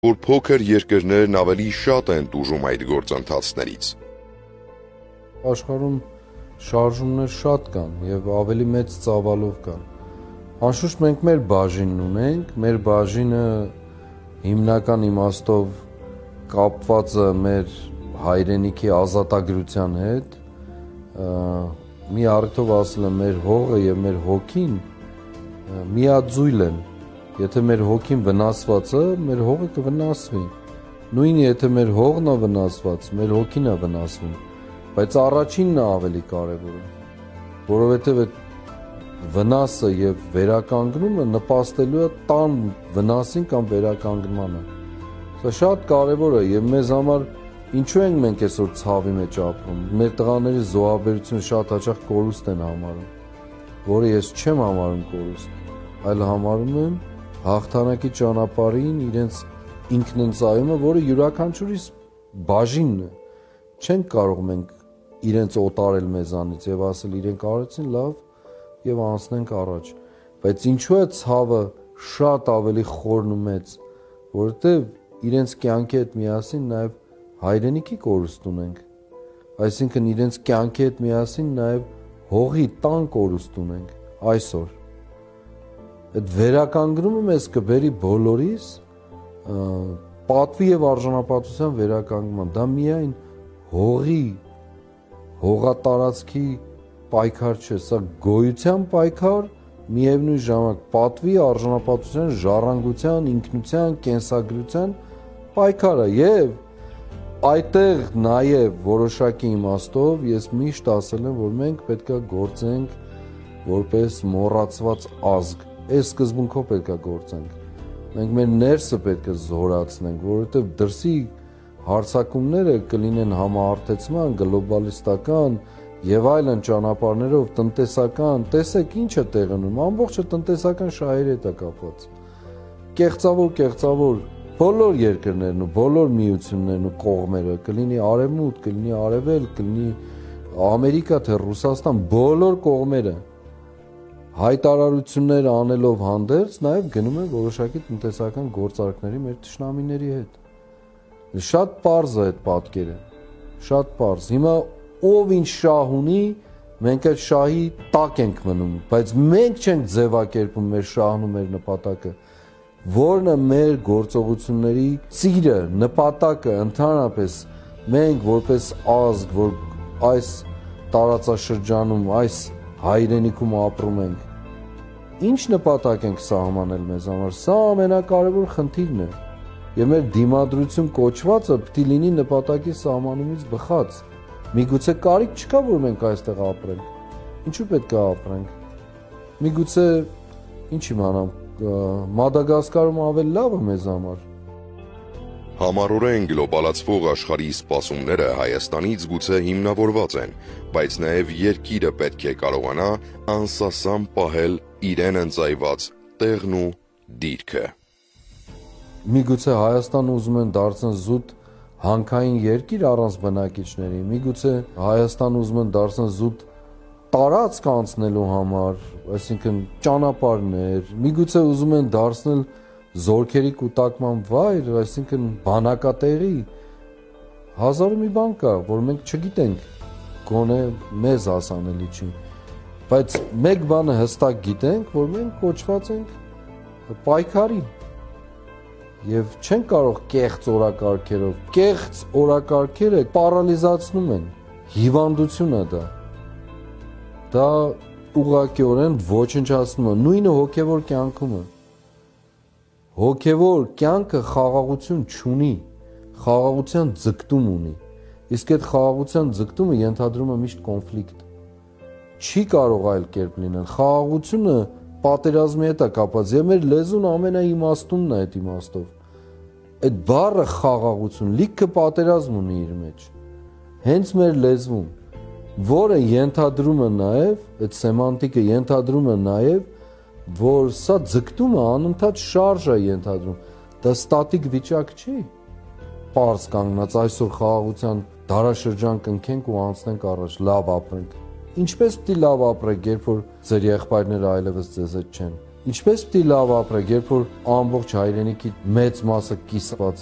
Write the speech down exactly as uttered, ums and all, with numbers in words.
որ փոքր երկրներն ավելի շատ են տուժում այդ գործընթացներից։ Աշխարհում շարժումներ շատ կան եւ ավելի մեծ ծավալով կան։ Անշուշտ մենք մեր բաժինն ունենք, մեր բաժինը հիմնական իմաստով կապված է մեր հայրենիքի ազատագրության հետ։ Մի առիթով ասել եմ, մեր հողը եւ մեր հոգին միաձույլ են։ Եթե մեր հոգին վնասված է, մեր հողը կվնասվի։ Նույն եթե մեր հողն է վնասված, մեր հոգին է վնասվում։ Բայց առաջինն է ավելի կարևորը, որովհետև այդ վնասը եւ վերականգնումը նպաստելու է տան վնասին կամ վերականգնմանը։ Սա շատ կարևոր է եւ մեզ համար ինչու ենք մենք այսօր ցավի մեջ ապրում։ Մեր տղաների զոհաբերությունը շատ հաճախ կորուստ են համարում, որը ես չեմ համարում կորուստ, այլ համարում եմ հաղթանակի ճանապարհին իրենց ինքնընծայումը, որը յուրաքանչյուրիս բաժինն է։ Չենք կարող մենք իրենց օտարել մեզանից եւ ասել իրենք արեցին լավ եւ անցնենք առաջ։ Բայց ինչու է ցավը շատ ավելի խորն ու մեծ, որովհետեւ իրենց կյանքի հետ միասին նաեւ հայրենիքի կորուստ ունենք։ Այսինքն իրենց կյանքի հետ միասին նաեւ հողի տան կորուստ ունենք այսօր։ Այդ վերականգնումը մեզ կբերի բոլորիս պատվի եւ արժանապատվության վերականգնման։ Դա միայն հողի, հողատարածքի պայքար չէ, սա գոյության պայքար, միևնույն ժամանակ պատվի, արժանապատվության, ժառանգության, ինքնության, կենսագրության պայքար է եւ այդտեղ նաեւ որոշակի իմաստով ես միշտ ասել եմ, որ մենք պետք է գործենք որպես մոռացված ազգ։ Այս սկզբունքով պետք է գործենք։ Մենք մեր ներսը պետք է զորացնենք, որովհետև դրսի հարցակումները կլինեն համահարթեցման, գլոբալիստական եւ այլն ճանապարհներով տնտեսական, տեսեք ինչ է տեղի ունենում, ամբողջը տնտեսական շահերի հետ է կապված։ Կեղծավոր, կեղծավոր բոլոր երկրներն ու բոլոր միություններն ու կողմերը, կլինի արևմուտք, կլինի արևելք, կլինի Ամերիկա, թե Ռուսաստան, բոլոր կողմերը հայտարարություններ անելով հանդերձ նաև գնում են որոշակի տնտեսական գործարքների մեր թշնամիների հետ։ Շատ պարզ է այդ պատկերը, շատ պարզ։ Հիմա ով ինչ շահ ունի, մենք այդ շահի տակ ենք մնում, բայց մենք չենք ձևակերպում մեր շահն ու մեր նպատակը, որն է մեր գործողությունների ծիրը, նպատակը, ընդհանրապես մենք որպես ազգ, որ այս տարածաշրջանում, այս հայրենիքում ապրում ենք, ինչ նպատակ ենք սահմանել մեզ համար, սա ամենակարևոր խնդիրն է եւ մեր դիմադրություն կոչվածը պետք է լինի նպատակի սահմանումից բխած։ Միգուցե կարիք չկա, որ մենք այստեղ ապրենք, ինչու պետք է ապրենք, միգուցե ինչ իմանամ, Մադագասկարում ավելի լավ է մեզ համար։ Համառորեն գլոբալացվող աշխարհի սպասումները Հայաստանից գուցե հիմնավորված են, բայց նաև երկիրը պետք է կարողանա անսասան պահել իրեն ընծայված տեղն ու դիրքը։ Միգուցե Հայաստանը ուզում են դարձնել զուտ հանքային երկիր առանց բնակիչների, միգուցե Հայաստանը ուզում են դարձնել զուտ տարածք անցնելու համար, այսինքն ճանապարհներ, միգուցե ուզում են դարձնել զորքերի կուտակման վայր, այսինքն բանակատեղի, հազար ու մի բան կա, որ մենք չգիտենք, գոնե մեզ հասանելի չի, բայց մեկ բանը հստակ գիտենք, որ մենք կոչված ենք պայքարի եւ չենք կարող կեղծ օրակարգերով, կեղծ օրակարգերը պարալիզացնում են, հիվանդություն է դա, դա ուղղակիորեն ոչնչացնում է, նույնը հոգեվոր կյանքում է։ Հոգևոր կյանքը խաղաղություն չունի, խաղաղության ձգտում ունի, իսկ այդ խաղաղության ձգտումը ենթադրում է միշտ կոնֆլիկտ։ Չի կարող այլ կերպ լինել, խաղաղությունը պատերազմի հետ է կապված եւ մեր լեզուն ամենաիմաստունն է այդ իմաստով։ Այդ բառը խաղաղություն լիքը պատերազմ ունի իր մեջ, հենց մեր լեզվում, որը ենթադրում է նաեւ, այդ սեմանտիկը ենթադրում է նաեւ որ սա ձգտումը անընդհատ շարժ է ենթադրում, դա ստատիկ վիճակ չի, պարզ կանգնած այսօր խաղաղության դարաշրջան կնքենք ու անցնենք առաջ, լավ ապրենք։ Ինչպես պիտի լավ ապրեք, երբ որ ձեր եղբայրները այլևս ձեզ հետ չեն։ Ինչպես պիտի լավ ապրեք, երբ որ ամբողջ հայրենիքի մեծ մասը կիսված